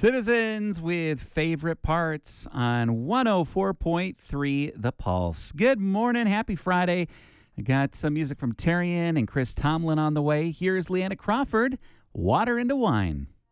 Citizens with favorite parts on 104.3 The Pulse. Good morning. Happy Friday. I got some music from Terrian and Chris Tomlin on the way. Here's Leanna Crawford, Water into Wine.